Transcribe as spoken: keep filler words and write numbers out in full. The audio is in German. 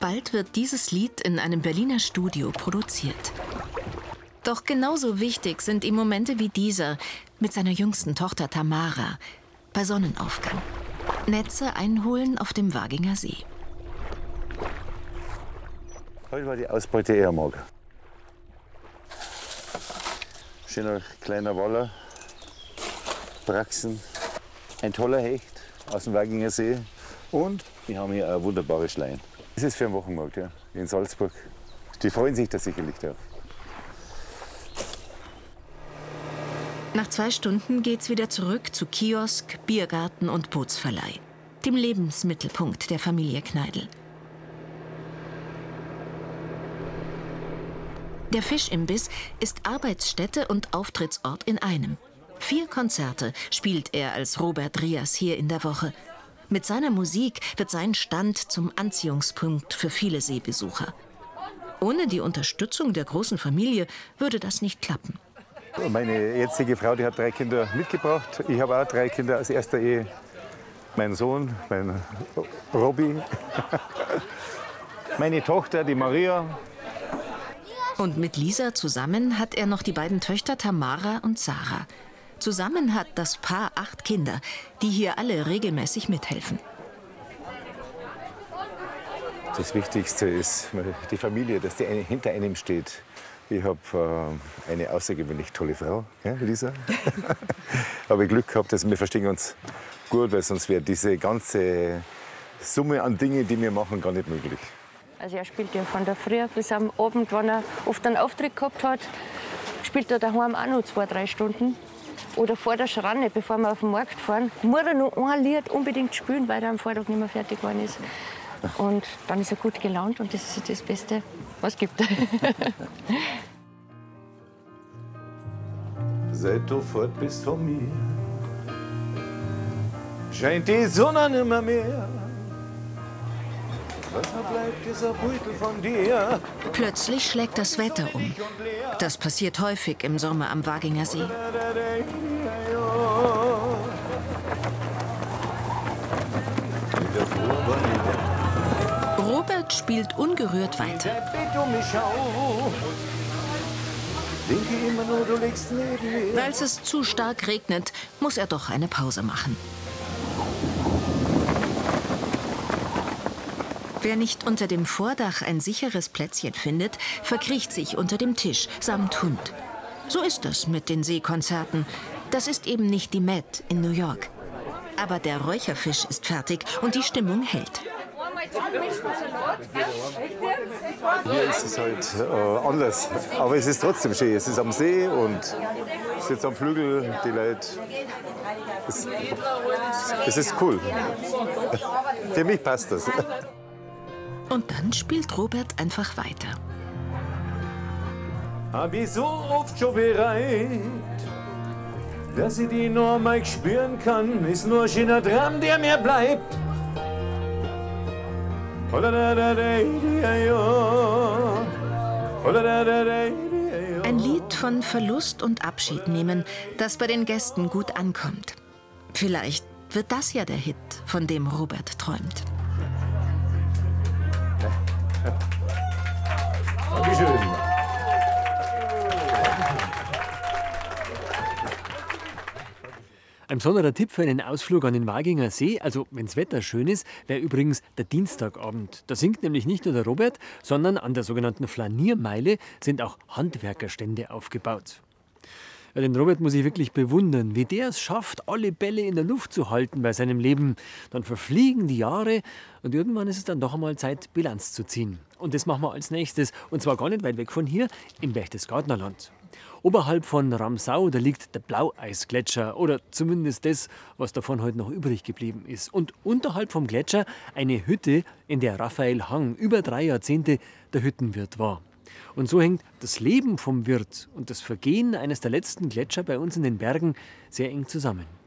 Bald wird dieses Lied in einem Berliner Studio produziert. Doch genauso wichtig sind ihm Momente wie dieser mit seiner jüngsten Tochter Tamara bei Sonnenaufgang. Netze einholen auf dem Waginger See. Heute war die Ausbeute eher mager. Schöner kleiner Waller, Braxen, ein toller Hecht aus dem Waginger See und wir haben hier eine wunderbare Schleien. Das ist für einen Wochenmarkt, ja, in Salzburg. Die freuen sich da sicherlich drauf. Nach zwei Stunden geht's wieder zurück zu Kiosk, Biergarten und Bootsverleih, dem Lebensmittelpunkt der Familie Kneidl. Der Fischimbiss ist Arbeitsstätte und Auftrittsort in einem. Vier Konzerte spielt er als Robert Rias hier in der Woche. Mit seiner Musik wird sein Stand zum Anziehungspunkt für viele Seebesucher. Ohne die Unterstützung der großen Familie würde das nicht klappen. Meine jetzige Frau, die hat drei Kinder mitgebracht. Ich habe auch drei Kinder aus erster Ehe. Mein Sohn, mein Robby, meine Tochter, die Maria. Und mit Lisa zusammen hat er noch die beiden Töchter Tamara und Sarah. Zusammen hat das Paar acht Kinder, die hier alle regelmäßig mithelfen. Das Wichtigste ist die Familie, dass die hinter einem steht. Ich habe äh, eine außergewöhnlich tolle Frau, ja, Lisa. Habe Glück gehabt, dass wir verstehen uns gut, weil sonst wäre diese ganze Summe an Dingen, die wir machen, gar nicht möglich. Also er spielt ja von der Früh bis am Abend, wenn er oft einen Auftritt gehabt hat, spielt er daheim auch noch zwei, drei Stunden. Oder vor der Schranne, bevor wir auf den Markt fahren, muss er noch ein Lied unbedingt spielen, weil er am Vortag nicht mehr fertig geworden ist. Und dann ist er gut gelaunt und das ist das Beste, was es gibt. Seit du fort bist von mir, scheint die Sonne nimmer mehr. Was noch bleibt, ist ein Beutel von dir. Plötzlich schlägt das Wetter um. Das passiert häufig im Sommer am Waginger See. Robert spielt ungerührt weiter. Als es zu stark regnet, muss er doch eine Pause machen. Wer nicht unter dem Vordach ein sicheres Plätzchen findet, verkriecht sich unter dem Tisch samt Hund. So ist es mit den Seekonzerten. Das ist eben nicht die Met in New York. Aber der Räucherfisch ist fertig und die Stimmung hält. Hier ist es halt äh, anders, aber es ist trotzdem schön. Es ist am See und es ist am Flügel, die Leute. Es, es ist cool. Für mich passt das. Und dann spielt Robert einfach weiter. Hab ich so oft schon bereit, dass ich die nur mal spüren kann, ist nur ein schöner Traum, der mir bleibt. Ein Lied von Verlust und Abschied nehmen, das bei den Gästen gut ankommt. Vielleicht wird das ja der Hit, von dem Robert träumt. Dankeschön. Ein besonderer Tipp für einen Ausflug an den Waginger See, also wenn's Wetter schön ist, wäre übrigens der Dienstagabend. Da singt nämlich nicht nur der Robert, sondern an der sogenannten Flaniermeile sind auch Handwerkerstände aufgebaut. Ja, den Robert muss ich wirklich bewundern, wie der es schafft, alle Bälle in der Luft zu halten bei seinem Leben. Dann verfliegen die Jahre und irgendwann ist es dann doch einmal Zeit, Bilanz zu ziehen. Und das machen wir als nächstes, und zwar gar nicht weit weg von hier, im Berchtesgadenerland. Oberhalb von Ramsau, da liegt der Blaueisgletscher, oder zumindest das, was davon heute noch übrig geblieben ist. Und unterhalb vom Gletscher eine Hütte, in der Raphael Hang über drei Jahrzehnte der Hüttenwirt war. Und so hängt das Leben vom Wirt und das Vergehen eines der letzten Gletscher bei uns in den Bergen sehr eng zusammen.